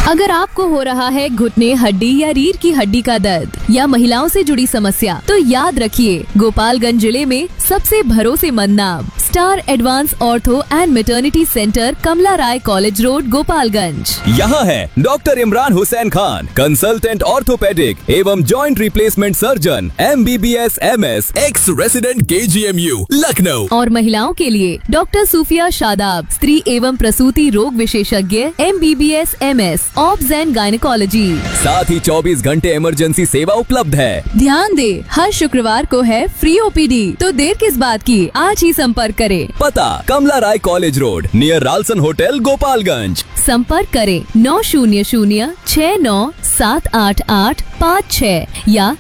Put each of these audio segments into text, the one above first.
अगर आपको हो रहा है घुटने, हड्डी या रीढ़ की हड्डी का दर्द या महिलाओं से जुड़ी समस्या, तो याद रखिए गोपालगंज जिले में सबसे भरोसेमंद नाम star advance ortho and maternity centre, Kamala Rai college road, Gopalganj. यहाँ है doctor Imran Hussain Khan, consultant orthopaedic एवं joint replacement surgeon, MBBS MS, x resident KGMU Lucknow. और महिलाओं के लिए डॉक्टर सूफिया शादाब, स्त्री एवं प्रसूति रोग विशेषज्ञ, MBBS MS, obs and gynaecology. साथ ही 24 घंटे इमरजेंसी सेवा उपलब्ध है। ध्यान दे, हर शुक्रवार को है फ्री OPD, तो देर किस बात की, आज ही संपर्क करें। पता कमला राय college road, near Ralson hotel, Gopalganj. संपर्क करें 900-69-788-56 या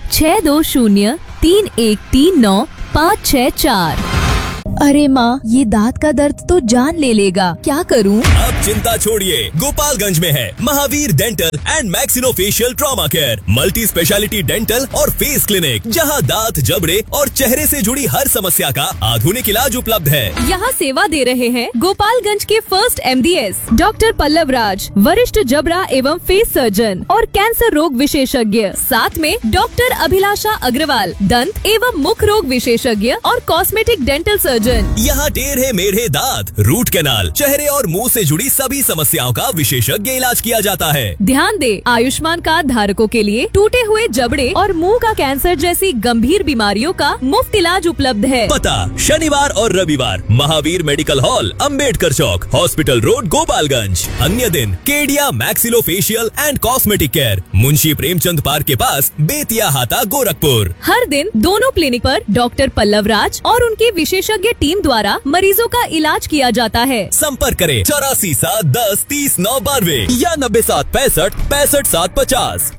620-3139-564। अरे माँ, ये दांत का दर्द तो जान ले लेगा, क्या करूँ? अब चिंता छोड़िए, गोपालगंज में है Mahavir dental and maxillofacial trauma care, multi speciality dental और फेस क्लिनिक, जहां दांत, जबड़े और चेहरे से जुड़ी हर समस्या का आधुनिक इलाज उपलब्ध है। यहाँ सेवा दे रहे हैं गोपालगंज के फर्स्ट MDS डॉक्टर पल्लव राज, वरिष्ठ जबड़ा एवं फेस सर्जन और कैंसर रोग विशेषज्ञ। साथ में डॉक्टर अभिलाषा अग्रवाल, दंत एवं मुख रोग विशेषज्ञ और कॉस्मेटिक डेंटल सर्जन। यहाँ टेढ़े मेढ़े दांत, रूट कैनाल, चेहरे और मुंह से जुड़ी सभी समस्याओं का विशेषज्ञ इलाज किया जाता है। ध्यान दे, आयुष्मान कार्ड धारकों के लिए टूटे हुए जबड़े और मुंह का कैंसर जैसी गंभीर बीमारियों का मुफ्त इलाज उपलब्ध है। पता शनिवार और रविवार महावीर मेडिकल हॉल, अंबेडकर चौक, हॉस्पिटल रोड, गोपालगंज। अन्य दिन Kedia maxillofacial and cosmetic care, Munshi Premchand park के पास, बेतिया हाता, गोरखपुर। हर दिन दोनों क्लिनिक पर डॉक्टर पल्लव राज और उनके विशेषज्ञ टीम द्वारा मरीजों का इलाज किया जाता है। संपर्क करें 84-7-10-30-9-92 या 97-65-65-750।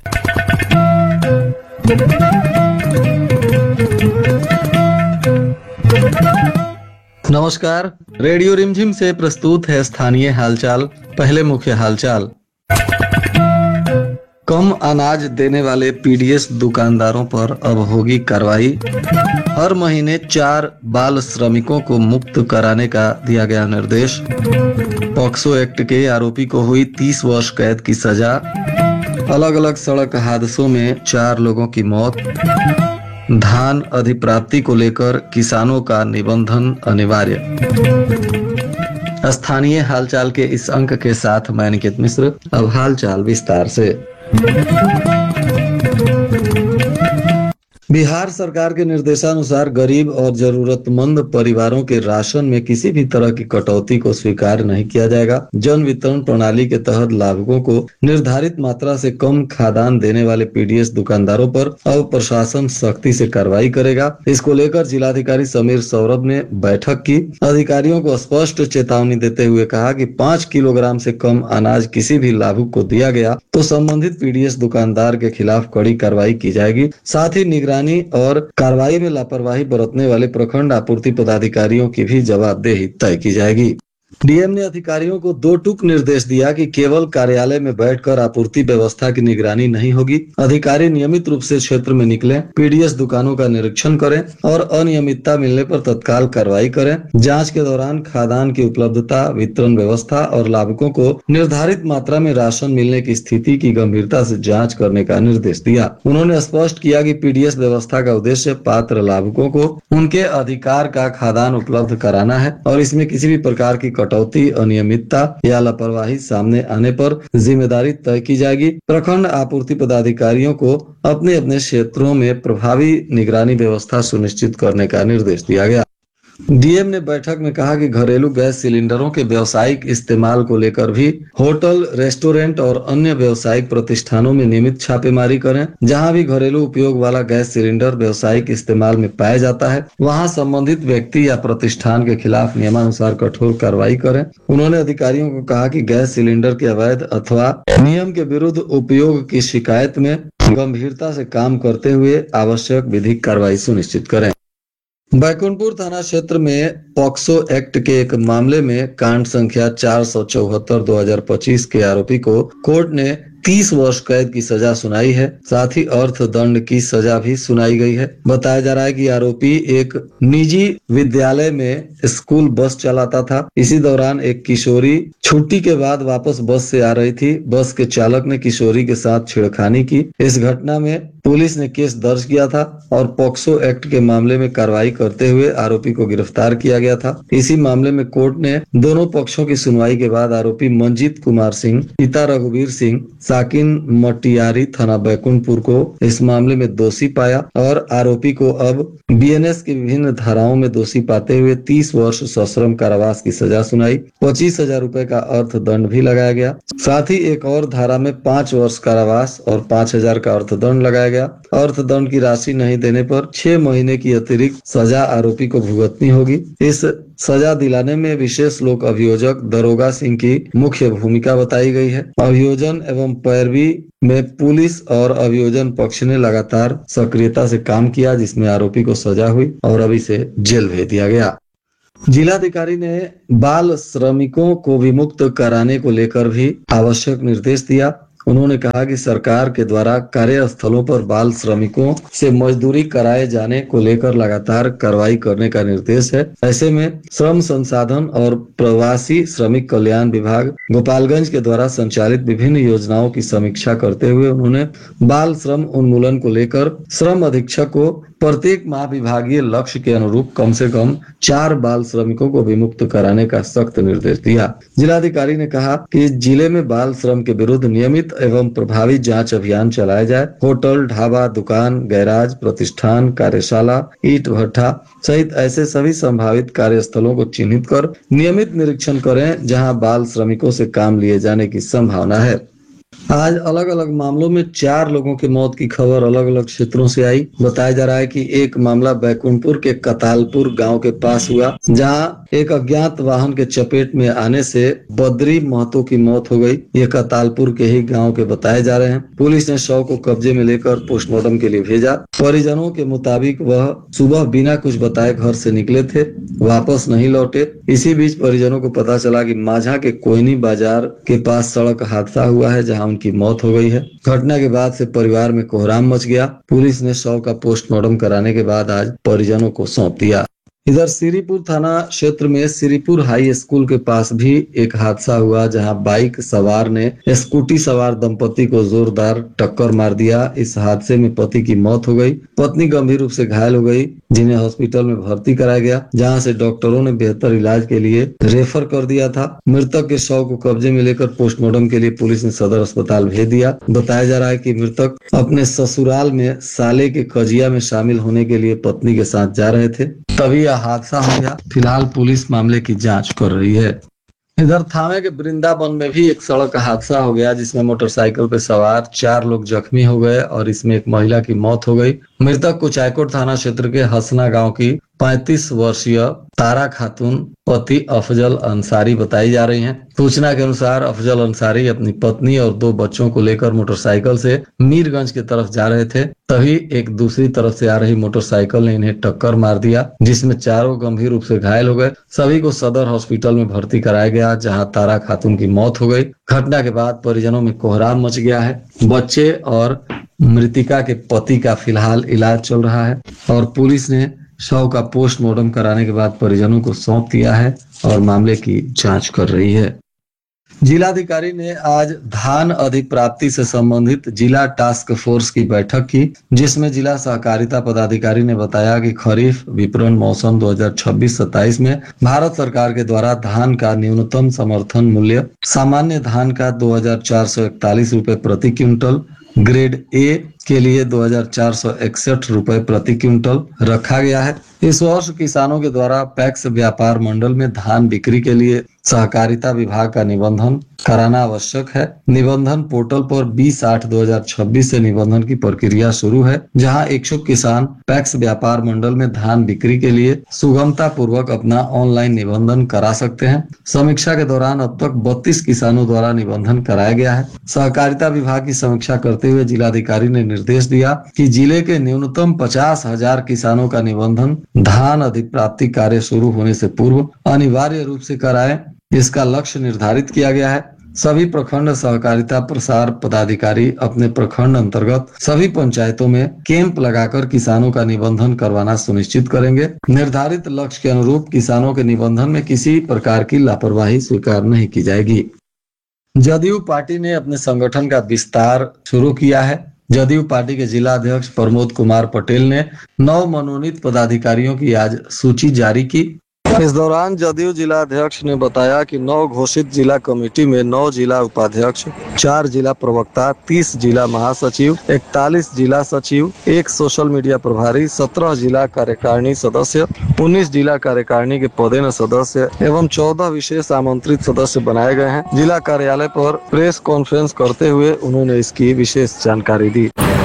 नमस्कार, रेडियो रिमझिम से प्रस्तुत है स्थानीय हालचाल। पहले मुख्य हालचाल। कम अनाज देने वाले PDS दुकानदारों पर अब होगी कार्रवाई। हर महीने 4 बाल श्रमिकों को मुक्त कराने का दिया गया निर्देश। पॉक्सो एक्ट के आरोपी को हुई 30 वर्ष कैद की सजा। अलग अलग सड़क हादसों में 4 लोगों की मौत। धान अधिप्राप्ति को लेकर किसानों का निबंधन अनिवार्य। स्थानीय हालचाल के इस अंक के साथ मैं निकेत मिश्र। अब हालचाल विस्तार से। बिहार सरकार के निर्देशानुसार गरीब और जरूरतमंद परिवारों के राशन में किसी भी तरह की कटौती को स्वीकार नहीं किया जाएगा। जन वितरण प्रणाली के तहत लाभुकों को निर्धारित मात्रा से कम खाद्यान्न देने वाले PDS दुकानदारों पर अब प्रशासन सख्ती से कार्रवाई करेगा। इसको लेकर जिलाधिकारी समीर सौरभ ने बैठक की। अधिकारियों को स्पष्ट चेतावनी देते हुए कहा कि 5 किलोग्राम से कम अनाज किसी भी लाभुक को दिया गया तो संबंधित PDS दुकानदार के खिलाफ कड़ी कार्रवाई की जाएगी। साथ ही निगरानी और कार्रवाई में लापरवाही बरतने वाले प्रखंड आपूर्ति पदाधिकारियों की भी जवाबदेही तय की जाएगी। डीएम ने अधिकारियों को 2 टूक निर्देश दिया कि केवल कार्यालय में बैठकर आपूर्ति व्यवस्था की निगरानी नहीं होगी। अधिकारी नियमित रूप से क्षेत्र में निकलें, PDS दुकानों का निरीक्षण करें और अनियमितता मिलने पर तत्काल कार्रवाई करें। जांच के दौरान खाद्यान्न की उपलब्धता, वितरण व्यवस्था और लाभुकों को निर्धारित मात्रा में राशन मिलने की स्थिति की गंभीरता से जाँच करने का निर्देश दिया। उन्होंने स्पष्ट किया कि PDS व्यवस्था का उद्देश्य पात्र लाभुकों को उनके अधिकार का खाद्यान्न उपलब्ध कराना है और इसमें किसी भी प्रकार की कटौती, अनियमितता या लापरवाही सामने आने पर जिम्मेदारी तय की जाएगी। प्रखंड आपूर्ति पदाधिकारियों को अपने अपने क्षेत्रों में प्रभावी निगरानी व्यवस्था सुनिश्चित करने का निर्देश दिया गया। डीएम ने बैठक में कहा कि घरेलू गैस सिलेंडरों के व्यावसायिक इस्तेमाल को लेकर भी होटल, रेस्टोरेंट और अन्य व्यावसायिक प्रतिष्ठानों में नियमित छापेमारी करें। जहां भी घरेलू उपयोग वाला गैस सिलेंडर व्यावसायिक इस्तेमाल में पाया जाता है, वहां संबंधित व्यक्ति या प्रतिष्ठान के खिलाफ नियमानुसार कठोर कार्रवाई करें। उन्होंने अधिकारियों को कहा कि गैस सिलेंडर के अवैध अथवा नियम के विरुद्ध उपयोग की शिकायत में गंभीरता से काम करते हुए आवश्यक विधिक कार्रवाई सुनिश्चित करें। बैकुंठपुर थाना क्षेत्र में पॉक्सो एक्ट के एक मामले में कांड संख्या 474/2025 के आरोपी को कोर्ट ने 30 वर्ष कैद की सजा सुनाई है। साथ ही अर्थदंड की सजा भी सुनाई गई है। बताया जा रहा है कि आरोपी एक निजी विद्यालय में स्कूल बस चलाता था। इसी दौरान एक किशोरी छुट्टी के बाद वापस बस से आ रही थी। बस के चालक ने किशोरी के साथ छेड़खानी की। इस घटना में पुलिस ने केस दर्ज किया था और पॉक्सो एक्ट के मामले में कार्रवाई करते हुए आरोपी को गिरफ्तार किया गया था। इसी मामले में कोर्ट ने दोनों पक्षों की सुनवाई के बाद आरोपी मंजीत कुमार सिंह, पिता रघुवीर सिंह, साकिन मटियारी थाना बैकुंठपुर को इस मामले में दोषी पाया और आरोपी को अब बीएनएस की विभिन्न धाराओं में दोषी पाते हुए 30 वर्ष सश्रम कारावास की सजा सुनाई। 25,000 रुपए का अर्थदंड भी लगाया गया। साथ ही एक और धारा में 5 वर्ष कारावास और 5,000 का अर्थदंड लगाया गया। अर्थदंड की राशि नहीं देने पर 6 महीने की अतिरिक्त सजा आरोपी को भुगतनी होगी। इस सजा दिलाने में विशेष लोक अभियोजक दरोगा सिंह की मुख्य भूमिका बताई गई है। अभियोजन एवं पैरवी में पुलिस और अभियोजन पक्ष ने लगातार सक्रियता से काम किया, जिसमें आरोपी को सजा हुई और अब इसे जेल भेज दिया गया। जिलाधिकारी ने बाल श्रमिकों को विमुक्त कराने को लेकर भी आवश्यक निर्देश दिया। उन्होंने कहा कि सरकार के द्वारा कार्यस्थलों पर बाल श्रमिकों से मजदूरी कराए जाने को लेकर लगातार कार्रवाई करने का निर्देश है। ऐसे में श्रम संसाधन और प्रवासी श्रमिक कल्याण विभाग गोपालगंज के द्वारा संचालित विभिन्न योजनाओं की समीक्षा करते हुए उन्होंने बाल श्रम उन्मूलन को लेकर श्रम अधीक्षक को प्रत्येक माह विभागीय लक्ष्य के अनुरूप कम से कम 4 बाल श्रमिकों को विमुक्त कराने का सख्त निर्देश दिया। जिलाधिकारी ने कहा कि जिले में बाल श्रम के विरुद्ध नियमित एवं प्रभावी जांच अभियान चलाया जाए। होटल, ढाबा, दुकान, गैराज, प्रतिष्ठान, कार्यशाला, ईंट भट्ठा सहित ऐसे सभी संभावित कार्यस्थलों को चिन्हित कर नियमित निरीक्षण करें जहां बाल श्रमिकों से काम लिए जाने की संभावना है। आज अलग अलग मामलों में 4 लोगों की मौत की खबर अलग अलग क्षेत्रों से आई। बताया जा रहा है कि एक मामला बैकुंठपुर के कतालपुर गांव के पास हुआ, जहां एक अज्ञात वाहन के चपेट में आने से बद्री महतो की मौत हो गई। ये कतालपुर के ही गांव के बताए जा रहे हैं। पुलिस ने शव को कब्जे में लेकर पोस्टमार्टम के लिए भेजा। परिजनों के मुताबिक वह सुबह बिना कुछ बताए घर से निकले थे, वापस नहीं लौटे। इसी बीच परिजनों को पता चला कि माझा के कोयनी बाजार के पास सड़क हादसा हुआ है, जहां उनकी मौत हो गई है। घटना के बाद से परिवार में कोहराम मच गया। पुलिस ने शव का पोस्टमार्टम कराने के बाद आज परिजनों को सौंप दिया। इधर श्रीपुर थाना क्षेत्र में श्रीपुर हाई स्कूल के पास भी एक हादसा हुआ, जहां बाइक सवार ने स्कूटी सवार दंपति को जोरदार टक्कर मार दिया। इस हादसे में पति की मौत हो गई, पत्नी गंभीर रूप से घायल हो गई, जिन्हें हॉस्पिटल में भर्ती कराया गया, जहां से डॉक्टरों ने बेहतर इलाज के लिए रेफर कर दिया था। मृतक के शव को कब्जे में लेकर पोस्टमार्टम के लिए पुलिस ने सदर अस्पताल भेज दिया। बताया जा रहा है कि मृतक अपने ससुराल में साले के कजिया में शामिल होने के लिए पत्नी के साथ जा रहे थे, तभी यह हादसा हो गया। फिलहाल पुलिस मामले की जांच कर रही है। इधर थावे के वृंदावन में भी एक सड़क हादसा हो गया, जिसमें मोटरसाइकिल पर सवार 4 लोग जख्मी हो गए और इसमें एक महिला की मौत हो गई। मृतक कुचायकोट थाना क्षेत्र के हसना गांव की 35 वर्षीय तारा खातून पति अफजल अंसारी बताई जा रही हैं। सूचना के अनुसार अफजल अंसारी अपनी पत्नी और 2 बच्चों को लेकर मोटरसाइकिल से मीरगंज की तरफ जा रहे थे, तभी एक दूसरी तरफ से आ रही मोटरसाइकिल ने इन्हें टक्कर मार दिया, जिसमें चारों गंभीर रूप से घायल हो गए। सभी को सदर हॉस्पिटल में भर्ती कराया गया, जहां तारा खातून की मौत हो गई। घटना के बाद परिजनों में कोहराम मच गया है। बच्चे और मृतिका के पति का फिलहाल इलाज चल रहा है और पुलिस ने शव का पोस्टमार्टम कराने के बाद परिजनों को सौंप दिया है और मामले की जांच कर रही है। जिलाधिकारी ने आज धान अधिप्राप्ति से संबंधित जिला टास्क फोर्स की बैठक की, जिसमें जिला सहकारिता पदाधिकारी ने बताया कि खरीफ विपणन मौसम 2026-27 में भारत सरकार के द्वारा धान का न्यूनतम समर्थन मूल्य सामान्य धान का 2441 रुपए प्रति क्विंटल, ग्रेड ए के लिए 2461 रुपए प्रति क्विंटल रखा गया है। इस वर्ष किसानों के द्वारा पैक्स व्यापार मंडल में धान बिक्री के लिए सहकारिता विभाग का निबंधन कराना आवश्यक है। निबंधन पोर्टल पर 20/8/2026 से निबंधन की प्रक्रिया शुरू है, जहां इच्छुक किसान पैक्स व्यापार मंडल में धान बिक्री के लिए सुगमता पूर्वक अपना ऑनलाइन निबंधन करा सकते हैं। समीक्षा के दौरान अब तक 32 किसानों द्वारा निबंधन कराया गया है। सहकारिता विभाग की समीक्षा करते हुए जिलाधिकारी ने निर्देश दिया कि जिले के न्यूनतम 50,000 किसानों का निबंधन धान अधिप्राप्ति कार्य शुरू होने से पूर्व अनिवार्य रूप से कराएं। इसका लक्ष्य निर्धारित किया गया है। सभी प्रखंड सहकारिता प्रसार पदाधिकारी अपने प्रखंड अंतर्गत सभी पंचायतों में कैंप लगाकर किसानों का निबंधन करवाना सुनिश्चित करेंगे। निर्धारित लक्ष्य के अनुरूप किसानों के निबंधन में किसी प्रकार की लापरवाही स्वीकार नहीं की जाएगी। जदयू पार्टी ने अपने संगठन का विस्तार शुरू किया है। जदयू पार्टी के जिला अध्यक्ष प्रमोद कुमार पटेल ने 9 मनोनीत पदाधिकारियों की आज सूची जारी की। इस दौरान जदयू जिला अध्यक्ष ने बताया कि 9 घोषित जिला कमेटी में 9 जिला उपाध्यक्ष, 4 जिला प्रवक्ता, 30 जिला महासचिव, 41 जिला सचिव, 1 सोशल मीडिया प्रभारी, 17 जिला कार्यकारिणी सदस्य, 19 जिला कार्यकारिणी के पदेन सदस्य एवं 14 विशेष आमंत्रित सदस्य बनाए गए हैं। जिला कार्यालय पर प्रेस कॉन्फ्रेंस करते हुए उन्होंने इसकी विशेष जानकारी दी।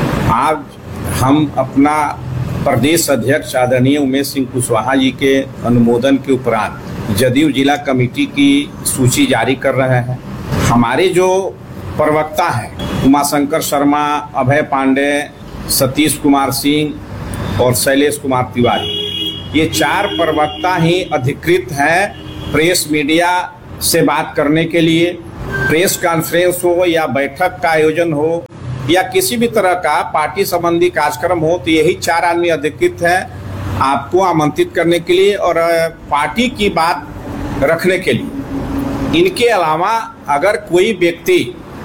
आज हम अपना प्रदेश अध्यक्ष आदरणीय उमेश सिंह कुशवाहा जी के अनुमोदन के उपरांत जदयू जिला कमेटी की सूची जारी कर रहे हैं। हमारे जो प्रवक्ता हैं उमाशंकर शर्मा, अभय पांडे, सतीश कुमार सिंह और शैलेश कुमार तिवारी, ये 4 प्रवक्ता ही अधिकृत हैं प्रेस मीडिया से बात करने के लिए। प्रेस कॉन्फ्रेंस हो या बैठक का आयोजन हो या किसी भी तरह का पार्टी संबंधी कार्यक्रम हो तो यही 4 आदमी अधिकृत हैं आपको आमंत्रित करने के लिए और पार्टी की बात रखने के लिए। इनके अलावा अगर कोई व्यक्ति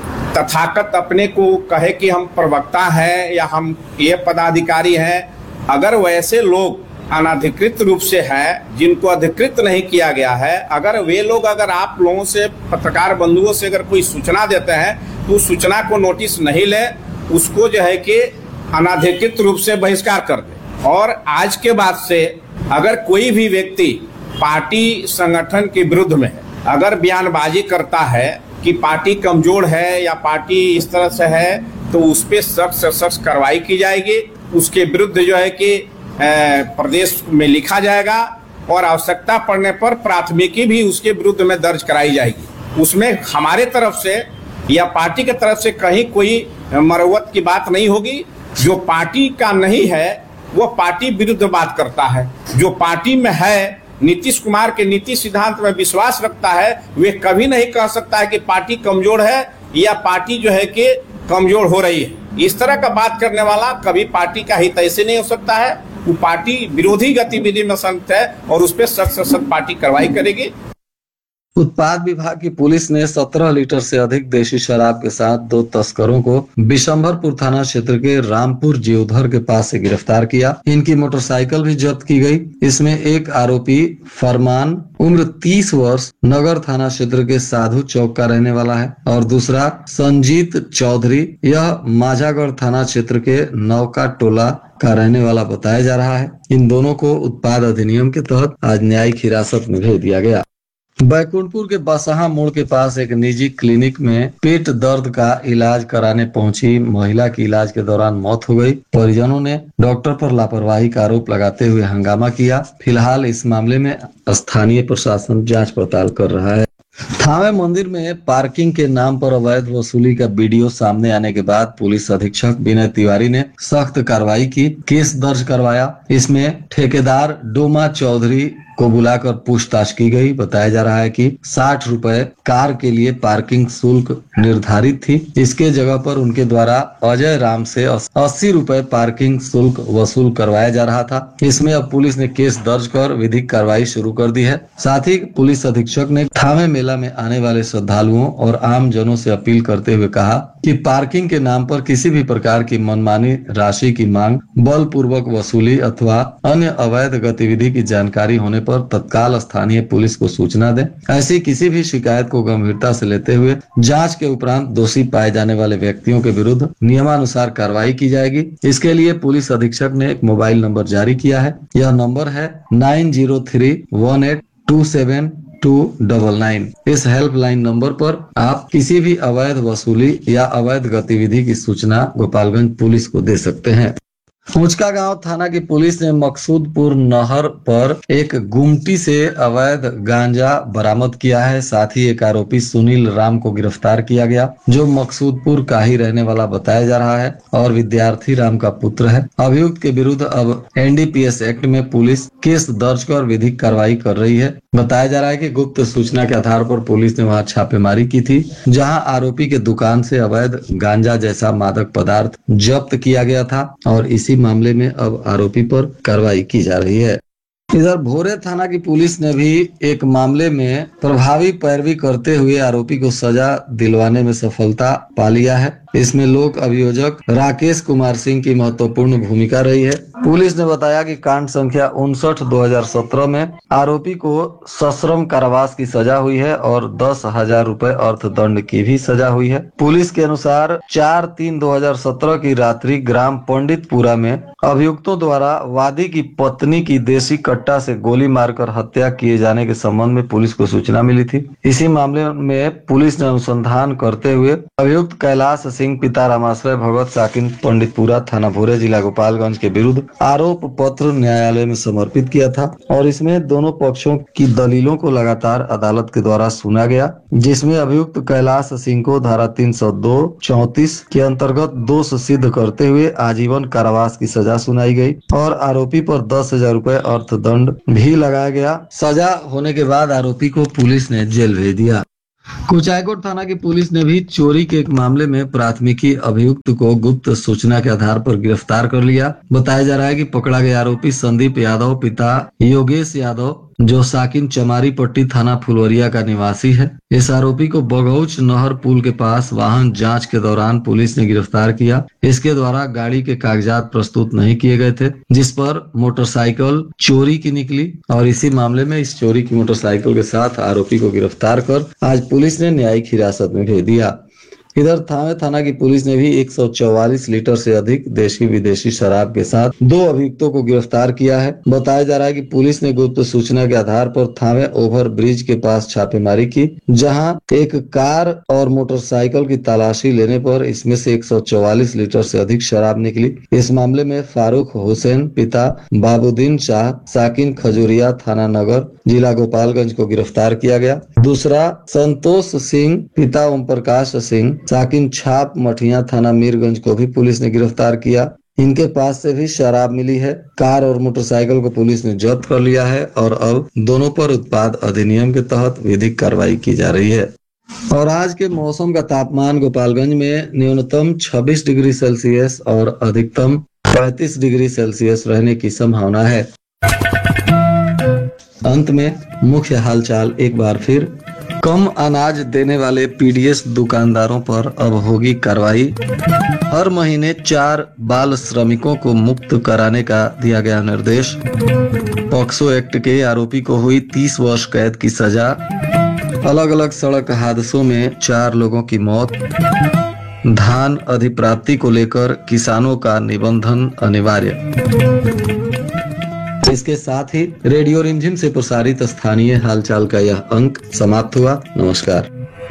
तथाकथ अपने को कहे कि हम प्रवक्ता हैं या हम ये पदाधिकारी हैं, अगर वैसे लोग अनधिकृत रूप से हैं जिनको अधिकृत नहीं किया गया है, अगर वे लोग अगर आप लोगों से पत्रकार बंधुओं से अगर कोई सूचना देते हैं तो उस सूचना को नोटिस नहीं ले, उसको जो है कि अनधिकृत रूप से बहिष्कार कर दे। और आज के बाद से अगर कोई भी व्यक्ति पार्टी संगठन के विरुद्ध में अगर बयानबाजी करता है कि पार्टी कमजोर है या पार्टी इस तरह से है तो उस पर सख्त से सख्त कार्रवाई की जाएगी। उसके विरुद्ध जो है कि प्रदेश में लिखा जाएगा और आवश्यकता पड़ने पर प्राथमिकी भी उसके विरुद्ध में दर्ज कराई जाएगी। उसमें हमारे तरफ से या पार्टी की तरफ से कहीं कोई मरवत की बात नहीं होगी। जो पार्टी का नहीं है वो पार्टी विरुद्ध बात करता है, जो पार्टी में है नीतीश कुमार के नीति सिद्धांत में विश्वास रखता है, वे कभी नहीं कह सकता है कि पार्टी कमजोर है या पार्टी जो है कि कमजोर हो रही है। इस तरह का बात करने वाला कभी पार्टी का हित ऐसे नहीं हो सकता है। वो पार्टी विरोधी गतिविधि में संत है और उस पर सख्त से सख्त पार्टी कार्रवाई करेगी। उत्पाद विभाग की पुलिस ने 17 लीटर से अधिक देशी शराब के साथ 2 तस्करों को बिशंभरपुर थाना क्षेत्र के रामपुर जीवधर के पास से गिरफ्तार किया। इनकी मोटरसाइकिल भी जब्त की गई। इसमें एक आरोपी फरमान उम्र 30 वर्ष नगर थाना क्षेत्र के साधु चौक का रहने वाला है और दूसरा संजीत चौधरी, यह माझागढ़ थाना क्षेत्र के नौका टोला का रहने वाला बताया जा रहा है। इन दोनों को उत्पाद अधिनियम के तहत आज न्यायिक हिरासत में भेज दिया गया। बैकुंठपुर के बसहा मोड़ के पास एक निजी क्लिनिक में पेट दर्द का इलाज कराने पहुंची महिला की इलाज के दौरान मौत हो गई। परिजनों ने डॉक्टर पर लापरवाही का आरोप लगाते हुए हंगामा किया। फिलहाल इस मामले में स्थानीय प्रशासन जांच पड़ताल कर रहा है। थावे मंदिर में पार्किंग के नाम पर अवैध वसूली का वीडियो सामने आने के बाद पुलिस अधीक्षक विनय तिवारी ने सख्त कार्रवाई की, केस दर्ज करवाया। इसमें ठेकेदार डोमा चौधरी को बुलाकर पूछताछ की गई। बताया जा रहा है कि 60 रुपए कार के लिए पार्किंग शुल्क निर्धारित थी। इसके जगह पर उनके द्वारा अजय राम से 80 रुपए पार्किंग शुल्क वसूल करवाया जा रहा था। इसमें अब पुलिस ने केस दर्ज कर विधिक कार्रवाई शुरू कर दी है। साथ ही पुलिस अधीक्षक ने थावे मेला में आने वाले श्रद्धालुओं और आम जनों से अपील करते हुए कहा कि पार्किंग के नाम पर किसी भी प्रकार की मनमानी राशि की मांग, बलपूर्वक वसूली अथवा अन्य अवैध गतिविधि की जानकारी होने पर तत्काल स्थानीय पुलिस को सूचना दें। ऐसी किसी भी शिकायत को गंभीरता से लेते हुए जांच के उपरांत दोषी पाए जाने वाले व्यक्तियों के विरुद्ध नियमानुसार कार्रवाई की जाएगी। इसके लिए पुलिस अधीक्षक ने एक मोबाइल नंबर जारी किया है। यह नंबर है 9031827299। इस हेल्पलाइन नंबर पर आप किसी भी अवैध वसूली या अवैध गतिविधि की सूचना गोपालगंज पुलिस को दे सकते हैं। ऊंचका गांव थाना की पुलिस ने मकसूदपुर नहर पर एक गुमटी से अवैध गांजा बरामद किया है। साथ ही एक आरोपी सुनील राम को गिरफ्तार किया गया, जो मकसूदपुर का ही रहने वाला बताया जा रहा है और विद्यार्थी राम का पुत्र है। अभियुक्त के विरुद्ध अब NDPS एक्ट में पुलिस केस दर्ज कर विधिक कार्रवाई कर रही है। बताया जा रहा है कि गुप्त सूचना के आधार पर पुलिस ने वहां छापेमारी की थी, जहां आरोपी के दुकान से अवैध गांजा जैसा मादक पदार्थ जब्त किया गया था और इसी मामले में अब आरोपी पर कार्रवाई की जा रही है। इधर भोरे थाना की पुलिस ने भी एक मामले में प्रभावी पैरवी करते हुए आरोपी को सजा दिलवाने में सफलता पा लिया है। इसमें लोक अभियोजक राकेश कुमार सिंह की महत्वपूर्ण भूमिका रही है। पुलिस ने बताया कि कांड संख्या 59/2017 में आरोपी को सश्रम कारावास की सजा हुई है और 10,000 रुपए अर्थदंड की भी सजा हुई है। पुलिस के अनुसार 4/3/2017 की रात्रि ग्राम पंडितपुरा में अभियुक्तों द्वारा वादी की पत्नी की देसी कट्टा से गोली मारकर हत्या किए जाने के संबंध में पुलिस को सूचना मिली थी। इसी मामले में पुलिस ने अनुसंधान करते हुए अभियुक्त कैलाश सिंह पिता रामाश्रय भगवत साकिन पंडितपुरा थाना भोरे जिला गोपालगंज के विरुद्ध आरोप पत्र न्यायालय में समर्पित किया था और इसमें दोनों पक्षों की दलीलों को लगातार अदालत के द्वारा सुना गया, जिसमें अभियुक्त कैलाश सिंह को धारा 302-34 के अंतर्गत दोष सिद्ध करते हुए आजीवन कारावास की सजा सुनाई गई और आरोपी पर 10,000 रुपए अर्थदंड भी लगाया गया। सजा होने के बाद आरोपी को पुलिस ने जेल भेज दिया। कुचायकोट थाना की पुलिस ने भी चोरी के एक मामले में प्राथमिकी अभियुक्त को गुप्त सूचना के आधार पर गिरफ्तार कर लिया। बताया जा रहा है कि पकड़ा गया आरोपी संदीप यादव पिता योगेश यादव, जो साकिन चमारी पट्टी थाना फुलवरिया का निवासी है। इस आरोपी को बघौच नहर पुल के पास वाहन जांच के दौरान पुलिस ने गिरफ्तार किया। इसके द्वारा गाड़ी के कागजात प्रस्तुत नहीं किए गए थे, जिस पर मोटरसाइकिल चोरी की निकली और इसी मामले में इस चोरी की मोटरसाइकिल के साथ आरोपी को गिरफ्तार कर आज पुलिस ने न्यायिक हिरासत में भेज दिया। इधर थावे थाना की पुलिस ने भी 144 लीटर से अधिक देशी विदेशी शराब के साथ 2 अभियुक्तों को गिरफ्तार किया है। बताया जा रहा है कि पुलिस ने गुप्त सूचना के आधार पर थावे ओवर ब्रिज के पास छापेमारी की, जहां एक कार और मोटरसाइकिल की तलाशी लेने पर इसमें से 144 लीटर से अधिक शराब निकली। इस मामले में फारूक हुसैन पिता बाबुद्दीन शाह साकिन खजूरिया थाना नगर जिला गोपालगंज को गिरफ्तार किया गया। दूसरा संतोष सिंह पिता ओम प्रकाश सिंह साकिन छाप मठिया थाना मीरगंज को भी पुलिस ने गिरफ्तार किया। इनके पास से भी शराब मिली है। कार और मोटरसाइकिल को पुलिस ने जब्त कर लिया है और अब दोनों पर उत्पाद अधिनियम के तहत विधिक कार्रवाई की जा रही है। और आज के मौसम का तापमान गोपालगंज में न्यूनतम 26 डिग्री सेल्सियस और अधिकतम 35 डिग्री सेल्सियस रहने की संभावना है। अंत में मुख्य हालचाल एक बार फिर। कम अनाज देने वाले PDS दुकानदारों पर अब होगी कार्रवाई। हर महीने 4 बाल श्रमिकों को मुक्त कराने का दिया गया निर्देश। पॉक्सो एक्ट के आरोपी को हुई 30 वर्ष कैद की सजा। अलग अलग सड़क हादसों में 4 लोगों की मौत। धान अधिप्राप्ति को लेकर किसानों का निबंधन अनिवार्य। इसके साथ ही रेडियो रिमझिम से प्रसारित स्थानीय हालचाल का यह अंक समाप्त हुआ। नमस्कार।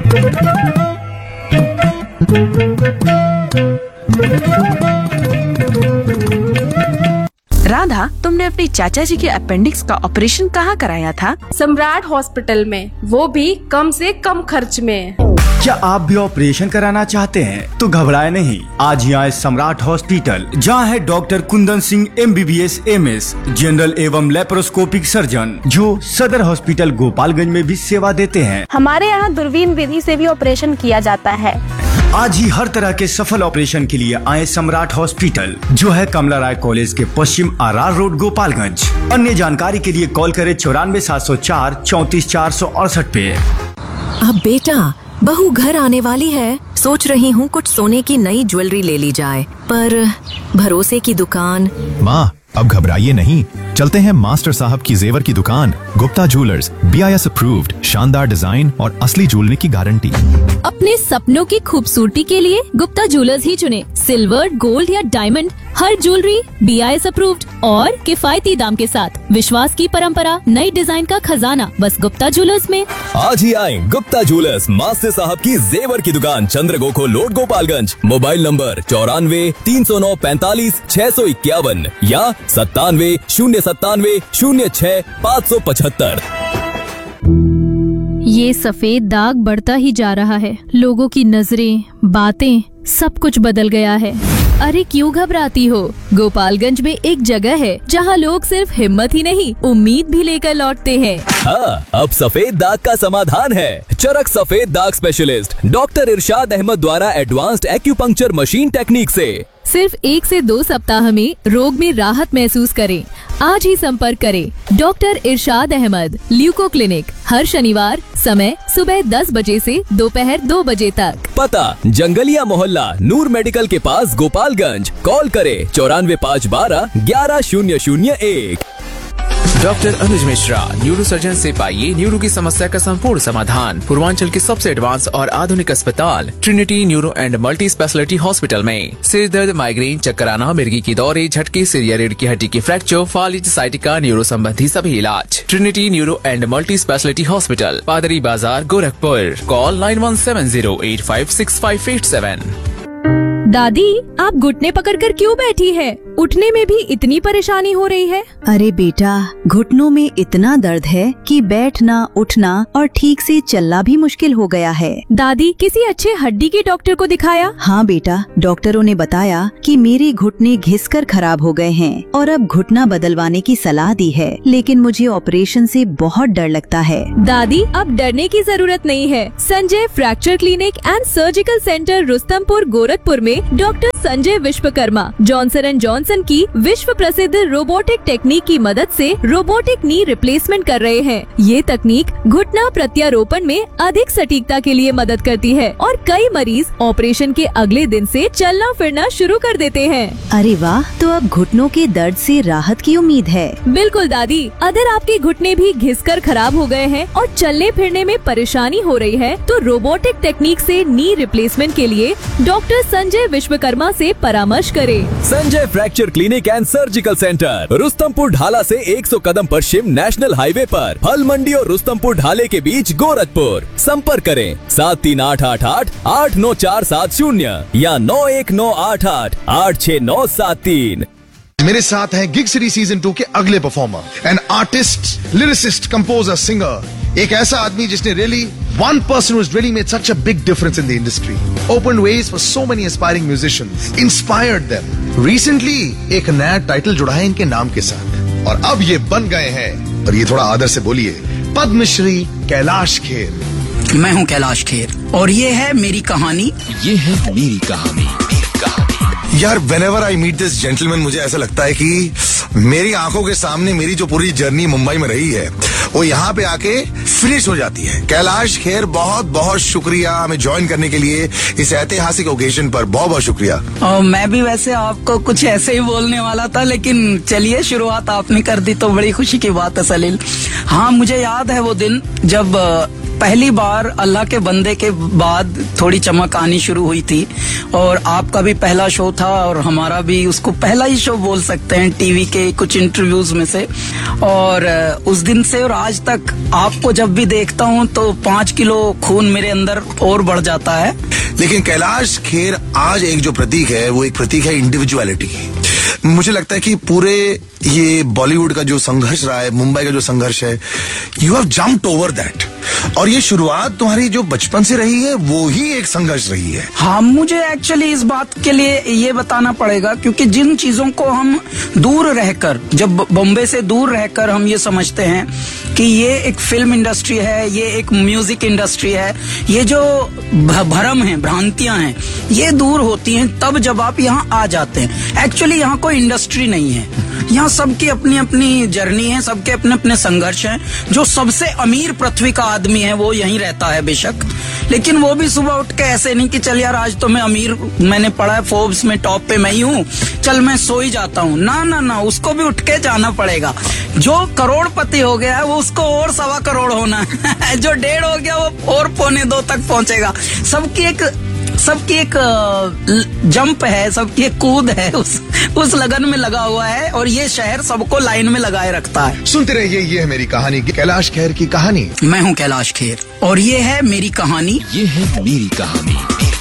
राधा, तुमने अपने चाचा जी के अपेंडिक्स का ऑपरेशन कहाँ कराया था? सम्राट हॉस्पिटल में, वो भी कम से कम खर्च में। क्या आप भी ऑपरेशन कराना चाहते हैं? तो घबराए नहीं, आज ही आए सम्राट हॉस्पिटल, जहां है doctor Kundan Singh MBBS MS general एवं लेप्रोस्कोपिक सर्जन, जो सदर हॉस्पिटल गोपालगंज में भी सेवा देते हैं। हमारे यहाँ दूरबीन विधि से भी ऑपरेशन किया जाता है। आज ही हर तरह के सफल ऑपरेशन के लिए आए सम्राट हॉस्पिटल, जो है कमला राय कॉलेज के पश्चिम RR रोड गोपालगंज। अन्य जानकारी के लिए कॉल करें 94 704 34 468 पे। अब बेटा, बहू घर आने वाली है, सोच रही हूँ कुछ सोने की नई ज्वेलरी ले ली जाए, पर भरोसे की दुकान। माँ, अब घबराइए नहीं, चलते हैं मास्टर साहब की जेवर की दुकान, गुप्ता ज्वेलर्स, BIS अप्रूव्ड, शानदार डिजाइन और असली ज्वेलरी की गारंटी। अपने सपनों की खूबसूरती के लिए गुप्ता ज्वेलर्स ही चुने। सिल्वर, गोल्ड या डायमंड, हर ज्वेलरी BIS अप्रूव्ड और किफायती दाम के साथ विश्वास की परंपरा, नई डिजाइन का खजाना बस गुप्ता ज्वेलर्स में। आज ही आए गुप्ता ज्वेलर्स, मास्टर साहब की जेवर की दुकान, चंद्रगोखो रोड, गोपालगंज। मोबाइल नंबर 94 309 45 651 या 97 097 06 575। ये सफेद दाग बढ़ता ही जा रहा है। लोगों की नजरें, बातें, सब कुछ बदल गया है। अरे क्यों घबराती हो? गोपालगंज में एक जगह है जहां लोग सिर्फ हिम्मत ही नहीं, उम्मीद भी लेकर लौटते हैं। हाँ, अब सफेद दाग का समाधान है। चरक सफेद दाग स्पेशलिस्ट डॉक्टर इरशाद अहमद द्वारा एडवांस्ड एक्यूपंक्चर मशीन टेक्निक से सिर्फ 1 से 2 सप्ताह में रोग में राहत महसूस करें। आज ही संपर्क करें डॉक्टर इरशाद अहमद, ल्यूको क्लिनिक, हर शनिवार, समय सुबह 10 बजे से दोपहर 2 बजे तक। पता जंगलिया मोहल्ला, नूर मेडिकल के पास, गोपालगंज। कॉल करें 94 512 11001। डॉक्टर अनुज मिश्रा, न्यूरो सर्जन से पाइए न्यूरो की समस्या का संपूर्ण समाधान। पूर्वांचल के सबसे एडवांस और आधुनिक अस्पताल Trinity neuro and multi speciality hospital में सिर दर्द, माइग्रेन, चक्कर आना, मिर्गी की दौरे, झटके, सिर या रीढ़ की हड्डी की फ्रैक्चर, फालिज, साइटिका, न्यूरो संबंधी सभी इलाज। Trinity neuro and multi speciality hospital, पादरी बाजार, गोरखपुर। कॉल 9170856587। दादी, आप घुटने पकड़कर क्यों बैठी है? उठने में भी इतनी परेशानी हो रही है? अरे बेटा, घुटनों में इतना दर्द है कि बैठना, उठना और ठीक से चलना भी मुश्किल हो गया है। दादी, किसी अच्छे हड्डी के डॉक्टर को दिखाया? हाँ बेटा, डॉक्टरों ने बताया कि मेरे घुटने घिसकर खराब हो गए हैं और अब घुटना बदलवाने की सलाह दी है, लेकिन मुझे ऑपरेशन से बहुत डर लगता है। दादी, अब डरने की जरूरत नहीं है। Sanjay fracture clinic and surgical centre, Rustampur, Gorakhpur में doctor Sanjay Vishwakarma Johnson and Johnson की विश्व प्रसिद्ध रोबोटिक टेक्निक की मदद से रोबोटिक नी रिप्लेसमेंट कर रहे हैं। ये तकनीक घुटना प्रत्यारोपण में अधिक सटीकता के लिए मदद करती है और कई मरीज ऑपरेशन के अगले दिन से चलना फिरना शुरू कर देते हैं। अरे वाह, तो अब घुटनों के दर्द से राहत की उम्मीद है। बिल्कुल दादी, अगर आपके घुटने भी घिसकर खराब हो गए हैं और चलने फिरने में परेशानी हो रही है, तो रोबोटिक टेक्निक से नी रिप्लेसमेंट के लिए डॉक्टर संजय विश्वकर्मा से परामर्श करें। Sanjay fracture clinic and surgical centre, Rustampur ढाला से 100 कदम पश्चिम नेशनल हाईवे पर, फल मंडी और रुस्तमपुर ढाले के बीच, गोरखपुर। संपर्क करें 7388 89470 या 91988 86973। मेरे साथ हैं गिग सिटी सीजन 2 के अगले performer, an artist, lyricist, composer, singer, एक ऐसा आदमी जिसने really one person who's really made such a big difference in the industry, opened ways for so many aspiring musicians, inspired them. Recently एक नया title जुड़ा है इनके नाम के साथ और अब ये बन गए हैं, और ये थोड़ा आदर से बोलिए, पद्मश्री कैलाश खेर। मैं हूँ कैलाश खेर और ये है मेरी कहानी। ये है मेरी कहानी। यार, whenever I meet this gentleman, मुझे ऐसा लगता है कि मेरी आंखों के सामने मेरी जो पूरी जर्नी मुंबई में रही है वो यहाँ पे आके फिनिश हो जाती है। कैलाश खेर, बहुत बहुत शुक्रिया हमें ज्वाइन करने के लिए इस ऐतिहासिक ओकेजन पर। बहुत बहुत शुक्रिया। मैं भी वैसे आपको कुछ ऐसे ही बोलने वाला था, लेकिन चलिए शुरुआत आपने कर दी तो बड़ी खुशी की बात है सलील। हाँ, मुझे याद है वो दिन जब पहली बार अल्लाह के बंदे के बाद थोड़ी चमक आनी शुरू हुई थी और आपका भी पहला शो था और हमारा भी उसको पहला ही शो बोल सकते हैं टीवी के कुछ इंटरव्यूज में से। और उस दिन से और आज तक आपको जब भी देखता हूँ तो 5 किलो खून मेरे अंदर और बढ़ जाता है। लेकिन कैलाश खेर आज एक जो प्रतीक है वो एक प्रतीक है इंडिविजुअलिटी की। मुझे लगता है कि पूरे ये बॉलीवुड का जो संघर्ष रहा है, मुंबई का जो संघर्ष है, you have jumped over that. और ये शुरुआत तुम्हारी जो बचपन से रही है वो ही एक संघर्ष रही है। हाँ, मुझे एक्चुअली इस बात के लिए ये बताना पड़ेगा क्योंकि जिन चीजों को हम दूर रहकर, जब बॉम्बे से दूर रहकर हम ये समझते हैं कि ये एक फिल्म इंडस्ट्री है, ये एक म्यूजिक इंडस्ट्री है, ये जो भ्रम है, भ्रांतियां हैं, ये दूर होती हैं तब जब आप यहाँ आ जाते हैं। एक्चुअली यहाँ कोई इंडस्ट्री नहीं है, यहाँ सबकी अपनी अपनी जर्नी है, सबके अपने अपने संघर्ष हैं। जो सबसे अमीर पृथ्वी का आदमी है वो यहीं रहता है बेशक, लेकिन वो भी सुबह उठ के ऐसे नहीं कि चल यार आज तो मैं अमीर, मैंने पढ़ा है फोर्ब्स में टॉप पे मैं ही हूँ, चल मैं सो ही जाता हूँ। ना ना ना, उसको भी उठ के जाना पड़ेगा। जो करोड़पति हो गया है वो उसको और 1.25 करोड़ होना है जो 1.5 हो गया वो और 1.25 तक पहुंचेगा। सबकी एक सबकी एक जंप है, सबकी एक कूद है, उस लगन में लगा हुआ है और ये शहर सबको लाइन में लगाए रखता है। सुनते रहिए, ये है मेरी कहानी, कैलाश खेर की कहानी। मैं हूँ कैलाश खेर और ये है मेरी कहानी। ये है मेरी कहानी।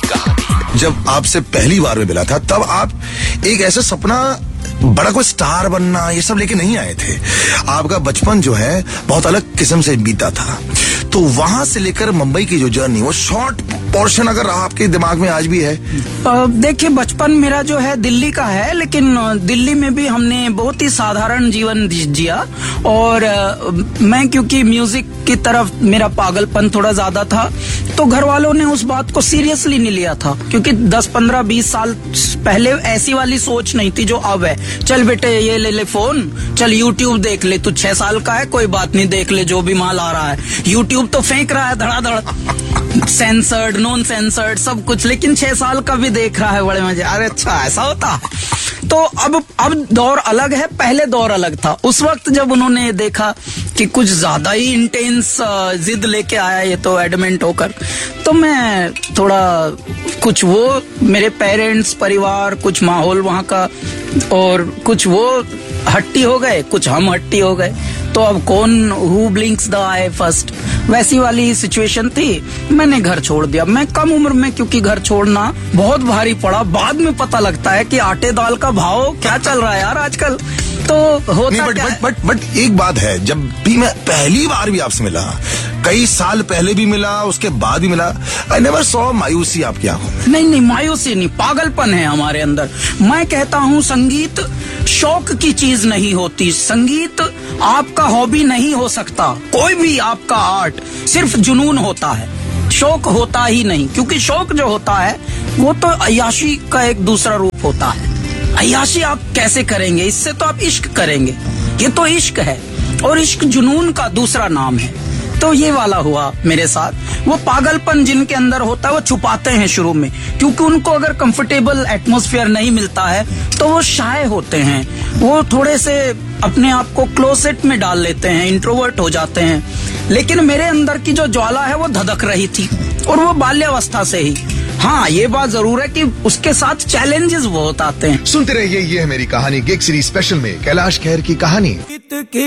जब आपसे पहली बार में मिला था तब आप एक ऐसा सपना, बड़ा कोई स्टार बनना ये सब लेके नहीं आए थे। आपका बचपन जो है बहुत अलग किस्म से बीता था। तो वहां से लेकर मुंबई की जो जर्नी, वो शॉर्ट पोर्शन अगर आपके दिमाग में आज भी है? देखिए, बचपन मेरा जो है दिल्ली का है, लेकिन दिल्ली में भी हमने बहुत ही साधारण जीवन जिया। और मैं क्योंकि म्यूजिक की तरफ मेरा पागलपन थोड़ा ज्यादा था, तो घर वालों ने उस बात को सीरियसली नहीं लिया था। क्योंकि 10, 15, 20 साल पहले ऐसी वाली सोच नहीं थी जो अब है। चल बेटे ये ले फोन, चल यूट्यूब देख ले, तू 6 साल का है, कोई बात नहीं, देख ले जो भी माल आ रहा है। यूट्यूब तो फेंक रहा है धड़ाधड़, सेंसर्ड, नॉन सेंसर्ड सब कुछ, लेकिन 6 साल का भी देख रहा है, बड़े मजे। अरे अच्छा ऐसा होता। तो अब दौर अलग है, पहले दौर अलग था। उस वक्त जब उन्होंने देखा कि कुछ ज्यादा ही इंटेंस जिद लेके आया ये तो एडमेंट होकर, तो मैं थोड़ा कुछ वो मेरे पेरेंट्स, परिवार, कुछ माहौल वहाँ का और कुछ वो हट्टी हो गए, कुछ हम हट्टी हो गए। तो अब कौन who blinks the I first, वैसी वाली सिचुएशन थी। मैंने घर छोड़ दिया। मैं कम उम्र में, क्योंकि घर छोड़ना बहुत भारी पड़ा। बाद में पता लगता है कि आटे दाल का भाव क्या चल रहा है यार आजकल। तो होता नहीं, बट एक बात है, जब भी मैं पहली बार भी आपसे मिला, कई साल पहले भी मिला, उसके बाद भी मिला, आई नेवर सॉ मायूसी आपकी आंखों में। नहीं, मायूसी नहीं, पागलपन है हमारे अंदर। मैं कहता हूँ संगीत शौक की चीज नहीं होती। संगीत आपका हॉबी नहीं हो सकता। कोई भी आपका आर्ट सिर्फ जुनून होता है, शौक होता ही नहीं। क्योंकि शौक जो होता है वो तो अय्याशी का एक दूसरा रूप होता है। अय्याशी आप कैसे करेंगे? इससे तो आप इश्क करेंगे। ये तो इश्क है और इश्क जुनून का दूसरा नाम है। तो ये वाला हुआ मेरे साथ। वो पागलपन जिनके अंदर होता है वो छुपाते हैं शुरू में, क्योंकि उनको अगर कंफर्टेबल एटमॉस्फेयर नहीं मिलता है तो वो शाय होते हैं। वो थोड़े से अपने आप को क्लोसेट में डाल लेते हैं, इंट्रोवर्ट हो जाते हैं। लेकिन मेरे अंदर की जो ज्वाला है वो धधक रही थी, और वो बाल्यावस्था से ही। हाँ, ये बात जरूर है कि उसके साथ चैलेंजेस बहुत आते हैं। सुनते रहिए, ये है मेरी कहानी, गिग सीरीज स्पेशल में कैलाश खेर की कहानी।